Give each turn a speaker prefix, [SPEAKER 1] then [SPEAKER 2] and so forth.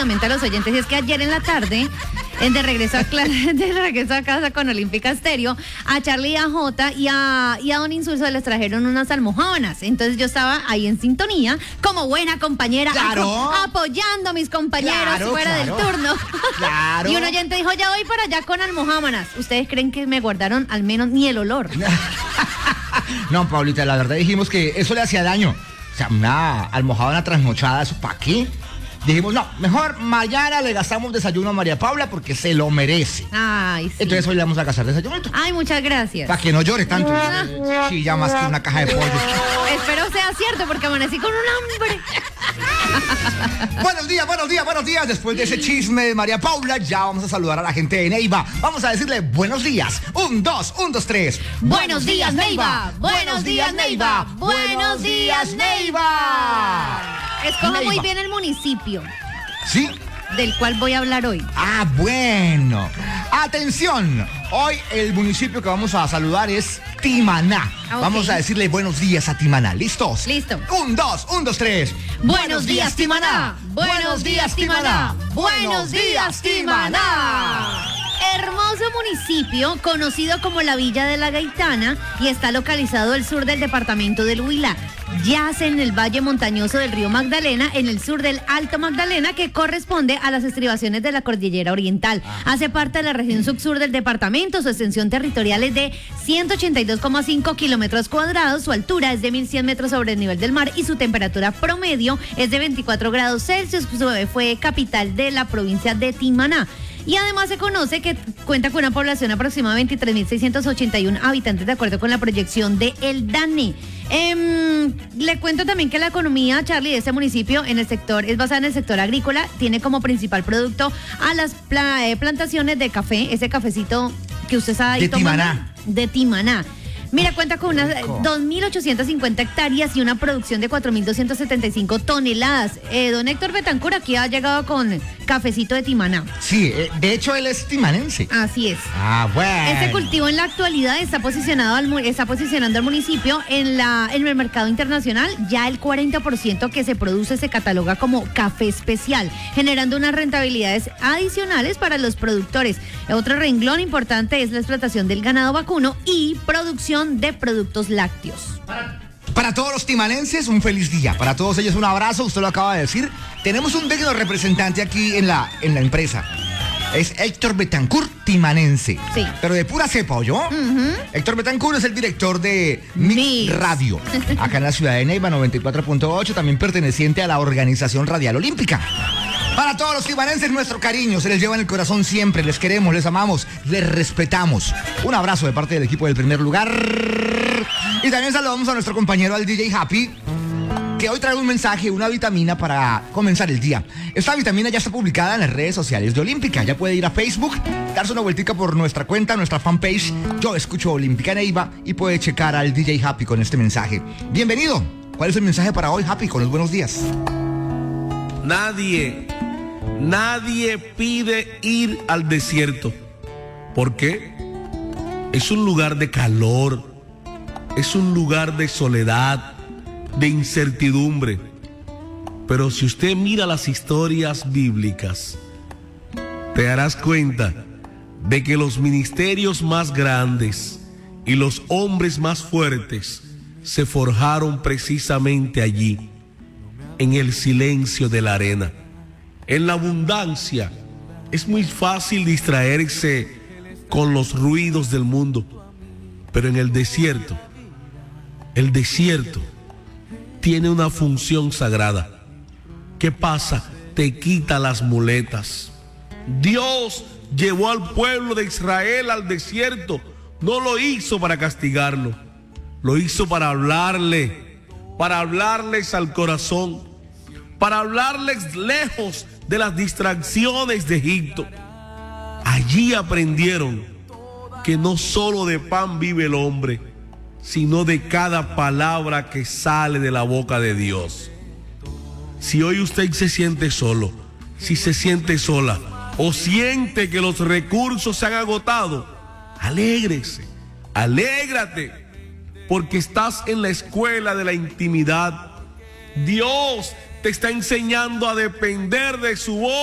[SPEAKER 1] rápidamente a los oyentes, y es que ayer en la tarde, de regreso a casa con Olímpica Estéreo, a Charlie y a Jota y a Don Insulso les trajeron unas almojábanas. Entonces yo estaba ahí en sintonía, como buena compañera, apoyando a mis compañeros fuera del turno.
[SPEAKER 2] Claro.
[SPEAKER 1] Y un oyente dijo, ya voy para allá con almojábanas. ¿Ustedes creen que me guardaron al menos ni el olor?
[SPEAKER 2] No, Paulita, la verdad dijimos que eso le hacía daño. O sea, una almojábana trasnochada, ¿eso para qué? Dijimos, no, mejor mañana le gastamos desayuno a María Paula porque se lo merece.
[SPEAKER 1] Ay, sí.
[SPEAKER 2] Entonces hoy le vamos a gastar desayuno.
[SPEAKER 1] Ay, muchas gracias.
[SPEAKER 2] Para que no llore tanto. Sí, ya más que una caja de pollo.
[SPEAKER 1] Espero sea cierto porque amanecí con un hambre.
[SPEAKER 2] Buenos días. Después de ese chisme de María Paula, ya vamos a saludar a la gente de Neiva. Vamos a decirle buenos días. 1, 2, 3.
[SPEAKER 1] Buenos días, Neiva. Buenos días, Neiva. Buenos días, Neiva. Escoja muy bien el municipio.
[SPEAKER 2] ¿Sí?
[SPEAKER 1] Del cual voy a hablar hoy.
[SPEAKER 2] Ah, bueno. Atención. Hoy el municipio que vamos a saludar es Timaná.
[SPEAKER 1] Okay.
[SPEAKER 2] Vamos a decirle buenos días a Timaná. ¿Listos?
[SPEAKER 1] Listo.
[SPEAKER 2] 1, 2, 3.
[SPEAKER 1] Buenos días, Timaná. Buenos días, Timaná. Buenos días, Timaná. Hermoso municipio, conocido como la Villa de la Gaitana, y está localizado al sur del departamento del Huila. Yace en el valle montañoso del río Magdalena, en el sur del Alto Magdalena, que corresponde a las estribaciones de la Cordillera Oriental. Hace parte de la región sur del departamento. Su extensión territorial es de 182,5 kilómetros cuadrados. Su altura es de 1.100 metros sobre el nivel del mar y su temperatura promedio es de 24 grados Celsius. Fue capital de la provincia de Timaná. Y además se conoce que cuenta con una población aproximada de 23.681 habitantes de acuerdo con la proyección de el DANE. Le cuento también que la economía, Charlie, de este municipio es basada en el sector agrícola. Tiene como principal producto a las plantaciones de café, ese cafecito que usted sabe ahí tomando. De Timaná. Mira, cuenta con unas 2.850 hectáreas y una producción de 4.275 toneladas. Don Héctor Betancur aquí ha llegado con cafecito de Timaná.
[SPEAKER 2] Sí, de hecho él es timanense.
[SPEAKER 1] Así es.
[SPEAKER 2] Ah, bueno.
[SPEAKER 1] Este cultivo en la actualidad está posicionando al municipio en el mercado internacional. Ya el 40% que se produce se cataloga como café especial, generando unas rentabilidades adicionales para los productores. Otro renglón importante es la explotación del ganado vacuno y producción de productos lácteos.
[SPEAKER 2] Para todos los timanenses, un feliz día. Para todos ellos, un abrazo. Usted lo acaba de decir. Tenemos un digno representante aquí en la empresa. Es Héctor Betancur, timanense.
[SPEAKER 1] Sí.
[SPEAKER 2] Pero de pura cepa, ¿oyó? Héctor Betancur es el director de Mix Radio, acá en la ciudad de Neiva, 94.8, también perteneciente a la Organización Radial Olímpica. Para todos los timanenses, nuestro cariño se les lleva en el corazón siempre. Les queremos, les amamos, les respetamos. Un abrazo de parte del equipo del primer lugar. Y también saludamos a nuestro compañero, al DJ Happy, que hoy trae un mensaje, una vitamina para comenzar el día. Esta vitamina ya está publicada en las redes sociales de Olímpica. Ya puede ir a Facebook, darse una vueltica por nuestra cuenta, nuestra fanpage. Yo escucho Olímpica Neiva y puede checar al DJ Happy con este mensaje. Bienvenido. ¿Cuál es el mensaje para hoy, Happy, con los buenos días?
[SPEAKER 3] Nadie pide ir al desierto. ¿Por qué? Es un lugar de calor, es un lugar de soledad, de incertidumbre. Pero si usted mira las historias bíblicas, te darás cuenta de que los ministerios más grandes y los hombres más fuertes se forjaron precisamente allí, en el silencio de la arena. En la abundancia es muy fácil distraerse con los ruidos del mundo, pero en el desierto tiene una función sagrada. ¿Qué pasa? Te quita las muletas. Dios llevó al pueblo de Israel al desierto. No lo hizo para castigarlo, lo hizo para hablarles al corazón, para hablarles lejos de las distracciones de Egipto. Allí aprendieron que no solo de pan vive el hombre, sino de cada palabra que sale de la boca de Dios. Si hoy usted se siente solo, si se siente sola, o siente que los recursos se han agotado, alégrese, alégrate, porque estás en la escuela de la intimidad. Dios te está enseñando a depender de su voz.